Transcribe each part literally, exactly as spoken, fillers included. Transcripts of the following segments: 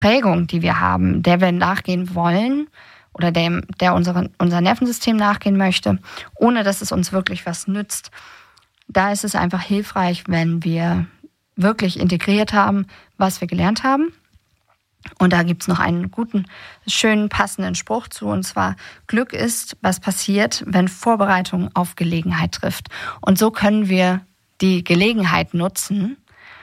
Prägung, die wir haben, der wir nachgehen wollen oder dem, der unsere, unser Nervensystem nachgehen möchte, ohne dass es uns wirklich was nützt, da ist es einfach hilfreich, wenn wir wirklich integriert haben, was wir gelernt haben. Und da gibt es noch einen guten, schönen, passenden Spruch zu, und zwar: Glück ist, was passiert, wenn Vorbereitung auf Gelegenheit trifft. Und so können wir die Gelegenheit nutzen,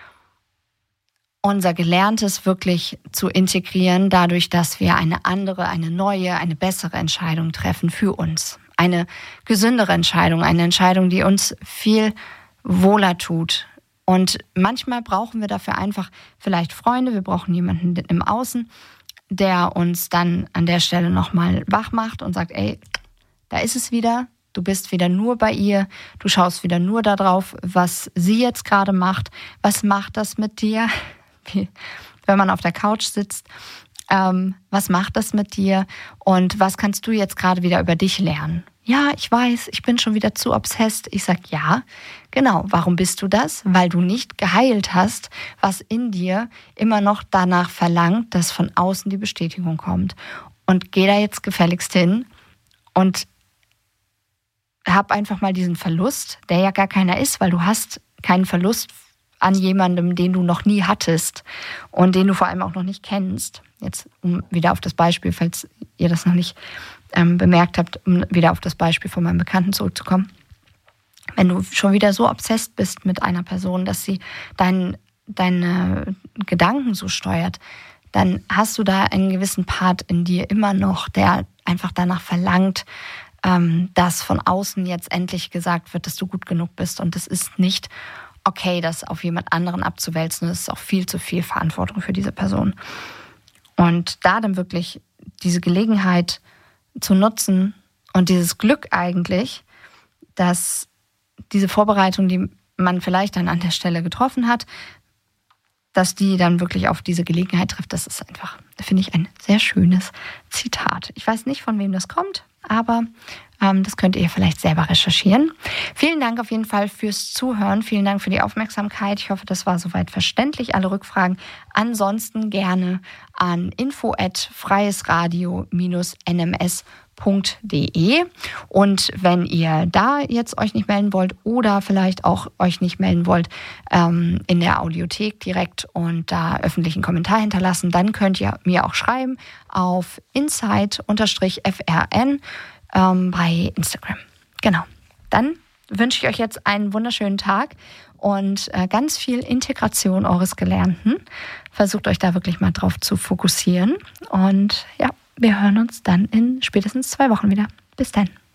unser Gelerntes wirklich zu integrieren, dadurch, dass wir eine andere, eine neue, eine bessere Entscheidung treffen für uns. Eine gesündere Entscheidung, eine Entscheidung, die uns viel wohler tut. Und manchmal brauchen wir dafür einfach vielleicht Freunde, wir brauchen jemanden im Außen, der uns dann an der Stelle nochmal wach macht und sagt: Ey, da ist es wieder, du bist wieder nur bei ihr, du schaust wieder nur darauf, was sie jetzt gerade macht. Was macht das mit dir? Wie, wenn man auf der Couch sitzt, ähm, was macht das mit dir? Und was kannst du jetzt gerade wieder über dich lernen? Ja, ich weiß, ich bin schon wieder zu obsessed. Ich sag ja, genau. Warum bist du das? Weil du nicht geheilt hast, was in dir immer noch danach verlangt, dass von außen die Bestätigung kommt. Und geh da jetzt gefälligst hin und hab einfach mal diesen Verlust, der ja gar keiner ist, weil du hast keinen Verlust an jemandem, den du noch nie hattest und den du vor allem auch noch nicht kennst. Jetzt um wieder auf das Beispiel, falls ihr das noch nicht ähm, bemerkt habt, um wieder auf das Beispiel von meinem Bekannten zurückzukommen. Wenn du schon wieder so obsessed bist mit einer Person, dass sie dein, deine Gedanken so steuert, dann hast du da einen gewissen Part in dir immer noch, der einfach danach verlangt, ähm, dass von außen jetzt endlich gesagt wird, dass du gut genug bist. Und das ist nicht okay, das auf jemand anderen abzuwälzen. Das ist auch viel zu viel Verantwortung für diese Person. Und da dann wirklich diese Gelegenheit zu nutzen und dieses Glück eigentlich, dass diese Vorbereitung, die man vielleicht dann an der Stelle getroffen hat, dass die dann wirklich auf diese Gelegenheit trifft, das ist einfach, finde ich, ein sehr schönes Zitat. Ich weiß nicht, von wem das kommt, aber ähm, das könnt ihr vielleicht selber recherchieren. Vielen Dank auf jeden Fall fürs Zuhören. Vielen Dank für die Aufmerksamkeit. Ich hoffe, das war soweit verständlich. Alle Rückfragen ansonsten gerne an info at freiesradio dash n m s punkt d e. Und wenn ihr da jetzt euch nicht melden wollt oder vielleicht auch euch nicht melden wollt ähm, in der Audiothek direkt und da öffentlichen Kommentar hinterlassen, dann könnt ihr mir auch schreiben auf insight F R N ähm, bei Instagram. Genau. Dann wünsche ich euch jetzt einen wunderschönen Tag und äh, ganz viel Integration eures Gelernten. Versucht euch da wirklich mal drauf zu fokussieren. Und ja, wir hören uns dann in spätestens zwei Wochen wieder. Bis dann.